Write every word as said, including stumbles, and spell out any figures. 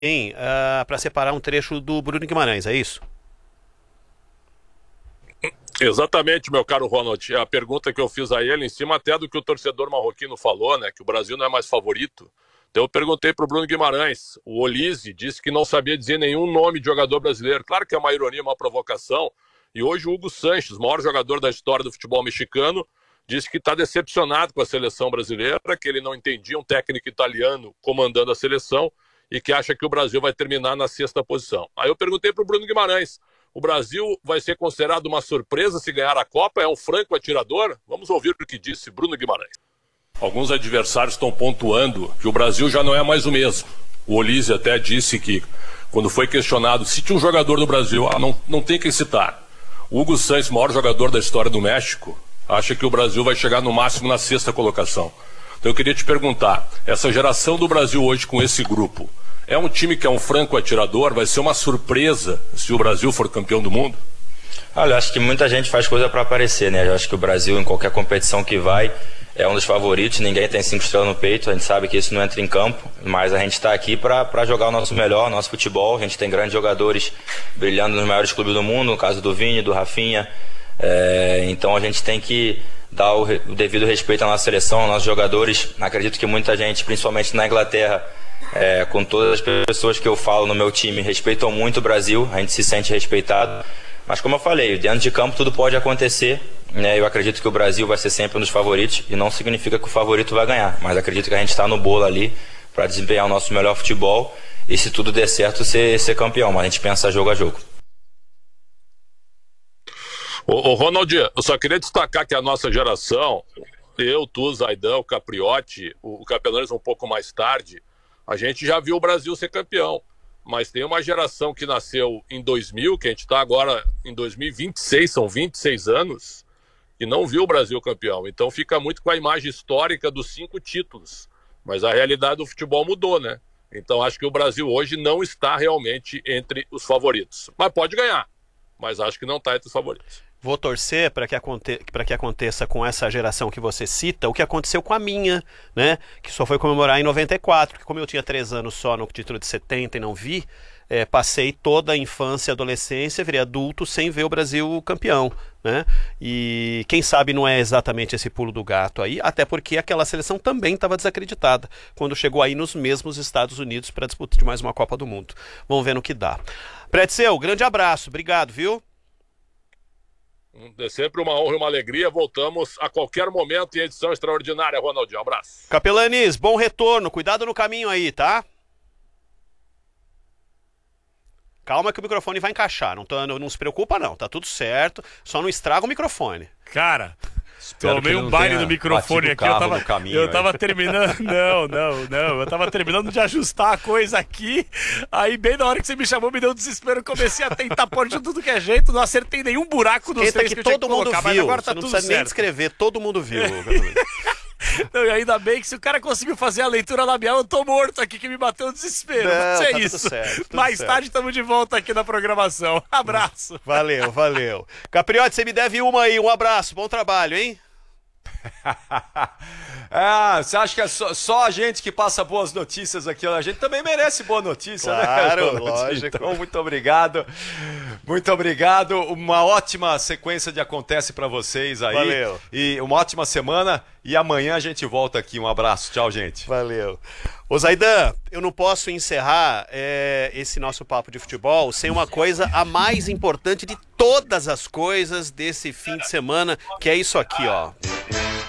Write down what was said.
uh, para separar um trecho do Bruno Guimarães, é isso? Exatamente, meu caro Ronald. A pergunta que eu fiz a ele, em cima até do que o torcedor marroquino falou, né, que o Brasil não é mais favorito. Então eu perguntei para o Bruno Guimarães. O Olise disse que não sabia dizer nenhum nome de jogador brasileiro. Claro que é uma ironia, uma provocação. E hoje o Hugo Sanches, maior jogador da história do futebol mexicano, disse que está decepcionado com a seleção brasileira, que ele não entendia um técnico italiano comandando a seleção e que acha que o Brasil vai terminar na sexta posição. Aí eu perguntei para o Bruno Guimarães, o Brasil vai ser considerado uma surpresa se ganhar a Copa? É um franco atirador? Vamos ouvir o que disse Bruno Guimarães. Alguns adversários estão pontuando que o Brasil já não é mais o mesmo. O Olise até disse que, quando foi questionado, se tinha um jogador do Brasil, ah, não, não tem que citar. O Hugo Sanches, maior jogador da história do México, acha que o Brasil vai chegar no máximo na sexta colocação. Então eu queria te perguntar, essa geração do Brasil hoje com esse grupo, é um time que é um franco atirador? Vai ser uma surpresa se o Brasil for campeão do mundo? Olha, eu acho que muita gente faz coisa para aparecer, né? Eu acho que o Brasil, em qualquer competição que vai, é um dos favoritos. Ninguém tem cinco estrelas no peito, a gente sabe que isso não entra em campo, mas a gente está aqui para jogar o nosso melhor, nosso futebol. A gente tem grandes jogadores brilhando nos maiores clubes do mundo, no caso do Vini, do Rafinha. É, então a gente tem que dar o, o devido respeito à nossa seleção, aos nossos jogadores. Acredito que muita gente, principalmente na Inglaterra, É, com todas as pessoas que eu falo no meu time, respeitam muito o Brasil, a gente se sente respeitado, mas como eu falei, dentro de campo tudo pode acontecer, né? Eu acredito que o Brasil vai ser sempre um dos favoritos e não significa que o favorito vai ganhar, mas acredito que a gente está no bolo ali para desempenhar o nosso melhor futebol e, se tudo der certo, ser, ser campeão, mas a gente pensa jogo a jogo. Ô, ô Ronald, eu só queria destacar que a nossa geração, eu, tu, Zaidan, o Capriotti, o Capelanes um pouco mais tarde, a gente já viu o Brasil ser campeão, mas tem uma geração que nasceu em dois mil, que a gente está agora em dois mil e vinte e seis, são vinte e seis anos, e não viu o Brasil campeão. Então fica muito com a imagem histórica dos cinco títulos, mas a realidade do futebol mudou, né? Então acho que o Brasil hoje não está realmente entre os favoritos. Mas pode ganhar, mas acho que não está entre os favoritos. Vou torcer para que, aconte... que aconteça com essa geração que você cita o que aconteceu com a minha, né? Que só foi comemorar em noventa e quatro, que como eu tinha três anos só no título de setenta e não vi, é, passei toda a infância e adolescência, virei adulto sem ver o Brasil campeão, né? E quem sabe não é exatamente esse pulo do gato aí, até porque aquela seleção também estava desacreditada quando chegou aí nos mesmos Estados Unidos para disputar de mais uma Copa do Mundo. Vamos ver no que dá. Pretzel, grande abraço, obrigado, viu? É sempre uma honra e uma alegria. Voltamos a qualquer momento em edição extraordinária, Ronaldinho. Um abraço. Capelanes, bom retorno. Cuidado no caminho aí, tá? Calma que o microfone vai encaixar. Não, tô, não, não se preocupa, não. Tá tudo certo. Só não estraga o microfone. Cara, tomei um baile no microfone aqui. Eu tava, caminho, eu tava terminando. Não, não, não. Eu tava terminando de ajustar a coisa aqui. Aí, bem na hora que você me chamou, me deu um desespero. Comecei a tentar pôr de tudo que é jeito. Não acertei nenhum buraco nos três que, que eu tinha que colocar. Todo mundo viu. Agora tá não tudo precisa certo. Nem descrever. Todo mundo viu. Não, e ainda bem que se o cara conseguiu fazer a leitura labial, eu tô morto aqui, que me bateu o desespero. Não, Mas é tá isso. Tudo certo, tudo Mais certo. tarde estamos de volta aqui na programação. Abraço. Valeu, valeu. Capriotti, você me deve uma aí. Um abraço, bom trabalho, hein? Ah, você acha que é só, só a gente que passa boas notícias aqui? A gente também merece boa notícia, claro, né? Lógico. Então, muito obrigado. Muito obrigado. Uma ótima sequência de Acontece pra vocês aí. Valeu. E uma ótima semana. E amanhã a gente volta aqui. Um abraço. Tchau, gente. Valeu. Ô Zaidan, eu não posso encerrar é, esse nosso papo de futebol sem uma coisa a mais importante de todas as coisas desse fim de semana, que é isso aqui, ó.